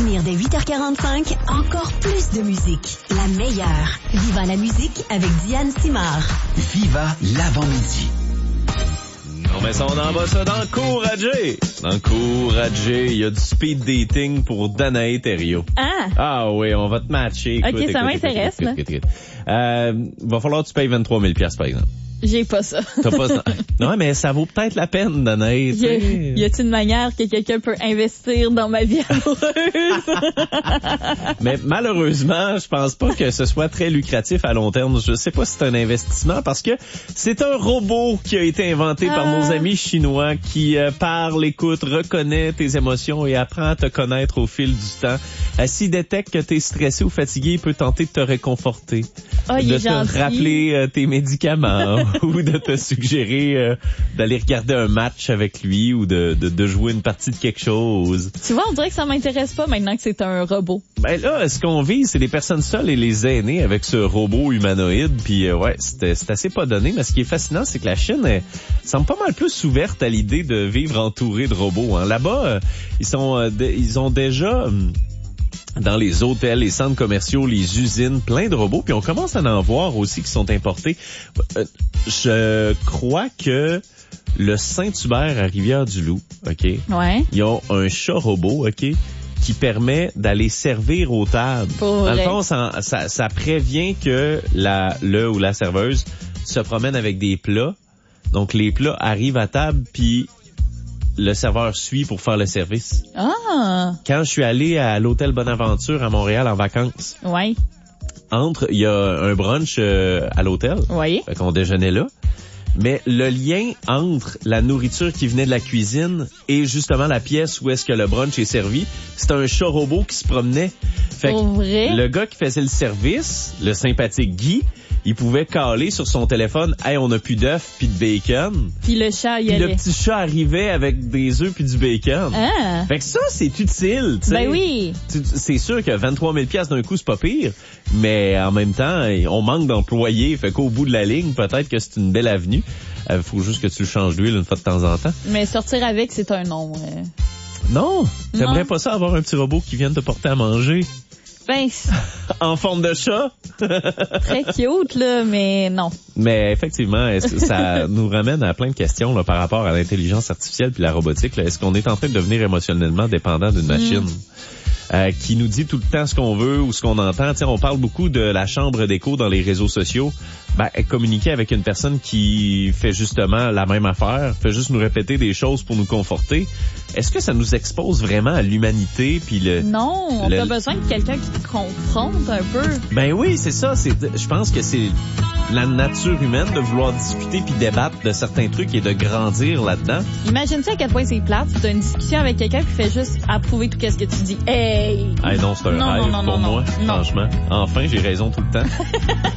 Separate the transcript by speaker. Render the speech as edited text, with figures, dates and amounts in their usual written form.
Speaker 1: venir dès 8h45, encore plus de musique. La meilleure. Viva la musique avec Diane Simard.
Speaker 2: Viva l'avant-midi.
Speaker 3: On met ça, on envoie ça dans le cours à Jay. Dans le cours à Jay, il y a du speed dating pour Danae Thériault. Ah oui, on va te matcher. Écoute,
Speaker 4: OK, ça m'intéresse, là.
Speaker 3: Va falloir que tu payes 23 000 $ par exemple.
Speaker 4: J'ai pas ça.
Speaker 3: T'as pas ça? Non, mais ça vaut peut-être la peine, Danae.
Speaker 4: Y a-t-il une manière que quelqu'un peut investir dans ma vie amoureuse?
Speaker 3: Mais malheureusement, je pense pas que ce soit très lucratif à long terme. Je sais pas si c'est un investissement parce que c'est un robot qui a été inventé par nos amis chinois qui parle, écoute, reconnaît tes émotions et apprend à te connaître au fil du temps. S'il détecte que t'es stressé ou fatigué, il peut tenter de te réconforter. De te rappeler tes médicaments. Ou de te suggérer d'aller regarder un match avec lui ou de jouer une partie de quelque chose.
Speaker 4: Tu vois, on dirait que ça m'intéresse pas maintenant que c'est un robot.
Speaker 3: Ben là, ce qu'on vit, c'est les personnes seules et les aînés avec ce robot humanoïde. Puis ouais, c'est assez pas donné. Mais ce qui est fascinant, c'est que la Chine semble pas mal plus ouverte à l'idée de vivre entourée de robots. Hein. Là-bas, ils ont déjà... dans les hôtels, les centres commerciaux, les usines, plein de robots. Puis on commence à en voir aussi qui sont importés. Je crois que le Saint-Hubert à Rivière-du-Loup, OK?
Speaker 4: Ouais.
Speaker 3: Ils ont un chat robot, OK? Qui permet d'aller servir aux tables. Dans le fond, ça prévient que le ou la serveuse se promène avec des plats. Donc les plats arrivent à table, puis le serveur suit pour faire le service.
Speaker 4: Ah!
Speaker 3: Quand je suis allé à l'hôtel Bonaventure à Montréal en vacances,
Speaker 4: oui.
Speaker 3: il y a un brunch à l'hôtel.
Speaker 4: Oui.
Speaker 3: Fait qu'on déjeunait là. Mais le lien entre la nourriture qui venait de la cuisine et justement la pièce où est-ce que le brunch est servi, c'est un chat robot qui se promenait. Fait que le gars qui faisait le service, le sympathique Guy, il pouvait caler sur son téléphone « Hey, on a plus d'œufs puis de bacon. »
Speaker 4: Puis le chat y allait.
Speaker 3: Puis le petit chat arrivait avec des œufs puis du bacon.
Speaker 4: Ah.
Speaker 3: Fait que ça, c'est utile, tu sais.
Speaker 4: Ben oui.
Speaker 3: C'est sûr que 23 000 $ d'un coup, c'est pas pire. Mais en même temps, on manque d'employés. Fait qu'au bout de la ligne, peut-être que c'est une belle avenue. Faut juste que tu le changes d'huile une fois de temps en temps.
Speaker 4: Mais sortir avec, c'est un non.
Speaker 3: Non. T'aimerais pas ça avoir un petit robot qui vienne te porter à manger?
Speaker 4: Ben,
Speaker 3: en forme de chat?
Speaker 4: Très cute, là, mais non.
Speaker 3: Mais effectivement, ça nous ramène à plein de questions là, par rapport à l'intelligence artificielle puis la robotique. Là. Est-ce qu'on est en train de devenir émotionnellement dépendant d'une machine? Qui nous dit tout le temps ce qu'on veut ou ce qu'on entend. T'sais, on parle beaucoup de la chambre d'écho dans les réseaux sociaux. Communiquer avec une personne qui fait justement la même affaire, fait juste nous répéter des choses pour nous conforter. Est-ce que ça nous expose vraiment à l'humanité puis
Speaker 4: Non, on a besoin de quelqu'un qui te confronte un peu. Ben
Speaker 3: oui, c'est ça. Je pense que c'est la nature humaine de vouloir discuter puis débattre de certains trucs et de grandir là-dedans.
Speaker 4: Imagine-tu à quel point c'est plate. Tu as une discussion avec quelqu'un qui fait juste approuver tout ce que tu dis. Hey!
Speaker 3: Non, c'est un rêve pour moi, franchement. Enfin, j'ai raison tout le temps.